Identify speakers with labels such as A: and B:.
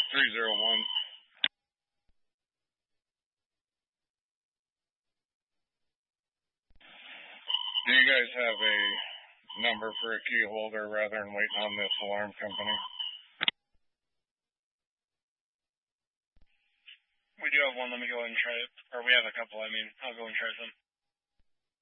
A: 301. Do you guys have a number for a key holder rather than waiting on this alarm company?
B: We do have one. Let me go ahead and try it. Or we have a couple, I'll go and try some.